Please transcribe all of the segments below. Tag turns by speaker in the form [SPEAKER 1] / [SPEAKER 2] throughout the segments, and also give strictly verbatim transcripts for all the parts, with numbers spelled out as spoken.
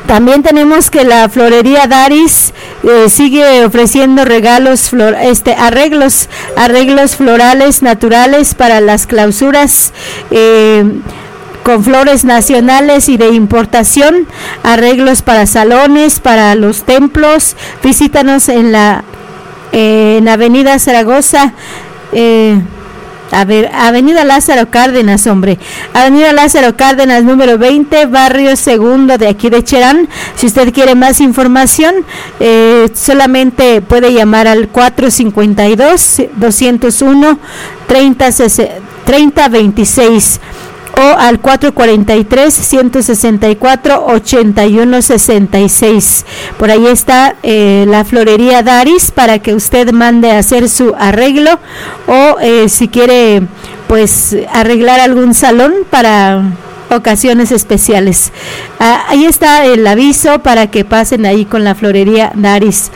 [SPEAKER 1] También tenemos que la florería Daris eh, sigue ofreciendo regalos, flor, este, arreglos, arreglos florales naturales para las clausuras, eh, con flores nacionales y de importación, arreglos para salones, para los templos. Visítanos en la eh, en Avenida Zaragoza. Eh, A ver, Avenida Lázaro Cárdenas, hombre. Avenida Lázaro Cárdenas, número veinte, barrio Segundo de aquí de Cherán. Si usted quiere más información, eh, solamente puede llamar al cuatro cinco dos, dos cero uno, treinta veintiséis o al cuatro cuatro tres, ciento sesenta y cuatro, ochenta y uno sesenta y seis. Por ahí está eh, la florería Daris para que usted mande a hacer su arreglo o eh, si quiere pues arreglar algún salón para ocasiones especiales. Ah, ahí está el aviso para que pasen ahí con la florería Daris.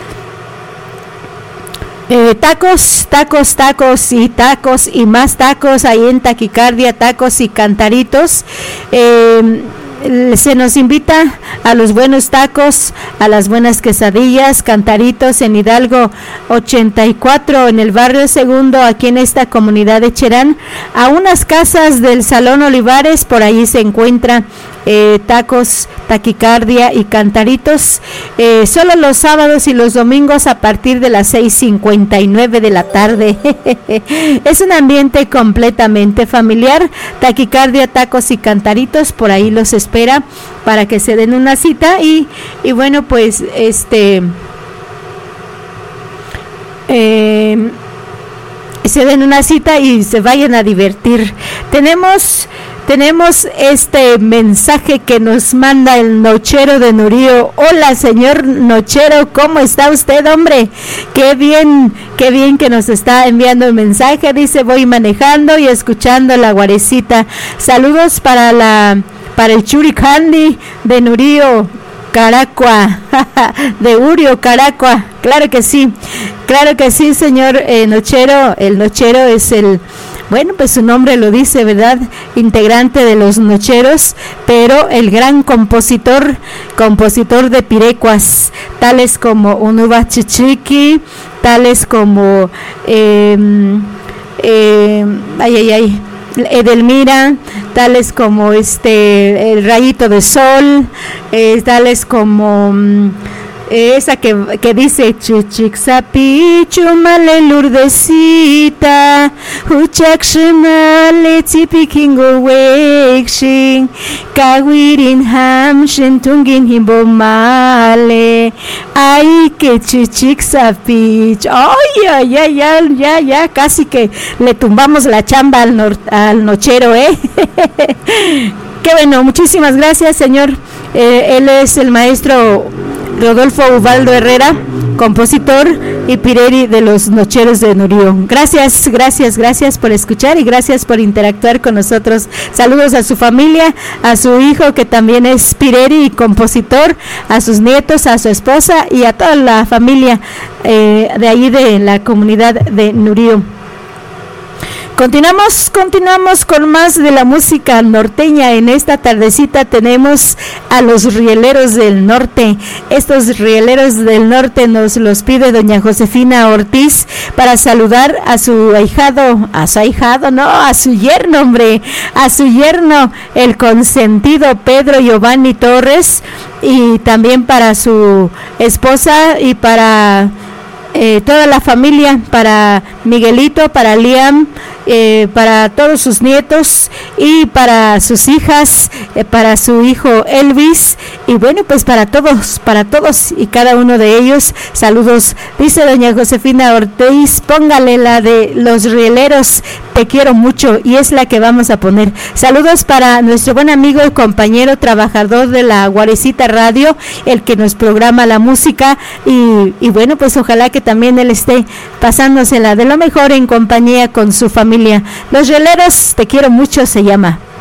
[SPEAKER 1] Eh, tacos, tacos, tacos y tacos y más tacos ahí en Taquicardia, tacos y cantaritos. Eh, se nos invita a los buenos tacos, a las buenas quesadillas, cantaritos en Hidalgo ochenta y cuatro, en el barrio Segundo, aquí en esta comunidad de Cherán, a unas casas del Salón Olivares. Por ahí se encuentra eh, tacos, Taquicardia y cantaritos, eh, solo los sábados y los domingos a partir de las seis cincuenta y nueve de la tarde. Es un ambiente completamente familiar. Taquicardia, tacos y cantaritos, por ahí los espera para que se den una cita y, y bueno, pues este eh, se den una cita y se vayan a divertir. Tenemos Tenemos este mensaje que nos manda el Nochero de Nurío. Hola, señor Nochero, ¿cómo está usted, hombre? Qué bien, qué bien que nos está enviando el mensaje. Dice, voy manejando y escuchando la guarecita. Saludos para la para el Churi Candy de Nurío, Caracua, de Urio, Caracua. Claro que sí, claro que sí, señor eh, Nochero. El Nochero es el... Bueno, pues su nombre lo dice, ¿verdad? Integrante de los Nocheros, pero el gran compositor, compositor de pirecuas, tales como Unuba Chichiqui, tales como, eh, eh, ay, ay, ay, Edelmira, tales como este, el Rayito de Sol, eh, tales como... esa que, que dice Chuchixapi, chumale lurdecita, uchakshimale tipikingo wekshin, kawirin hamshin tungin himbomale, ay que Chuchixapi, ay, ay, ay, ya, ya, ya, casi que le tumbamos la chamba al, nor, al Nochero, ¿eh? Qué bueno, muchísimas gracias, señor. Eh, él es el maestro Rodolfo Ubaldo Herrera, compositor y pireri de los Nocheros de Nurío. Gracias, gracias, gracias por escuchar y gracias por interactuar con nosotros. Saludos a su familia, a su hijo que también es pireri y compositor, a sus nietos, a su esposa y a toda la familia eh, de ahí de la comunidad de Nurío. Continuamos, continuamos con más de la música norteña. En esta tardecita tenemos a los Rieleros del Norte. Estos Rieleros del Norte nos los pide doña Josefina Ortiz para saludar a su ahijado, a su ahijado, no, a su yerno, hombre, a su yerno, el consentido Pedro Giovanni Torres, y también para su esposa y para eh, toda la familia, para Miguelito, para Liam, Eh, para todos sus nietos y para sus hijas, eh, para su hijo Elvis, y bueno, pues para todos, para todos y cada uno de ellos, saludos. Dice doña Josefina Ortiz, póngale la de los Rieleros, te quiero mucho, y es la que vamos a poner. Saludos para nuestro buen amigo y compañero trabajador de la Guarecita Radio, el que nos programa la música, y, y bueno, pues ojalá que también él esté pasándosela de lo mejor en compañía con su familia. Los Rieleros, te quiero mucho, se llama.